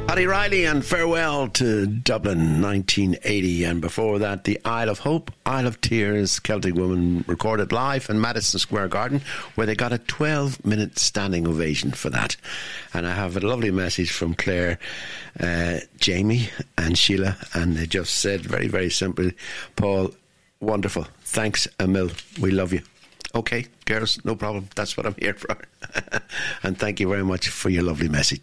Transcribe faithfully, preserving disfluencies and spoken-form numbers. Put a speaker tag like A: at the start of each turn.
A: Paddy Riley and Farewell to Dublin nineteen eighty, and before that the Isle of Hope, Isle of Tears, Celtic Woman, recorded live in Madison Square Garden, where they got a twelve minute standing ovation for that. And I have a lovely message from Claire, uh, Jamie and Sheila, and they just said very very simply, Paul, wonderful, thanks a mil, we love you. Okay, girls, no problem, that's what I'm here for. And thank you very much for your lovely message.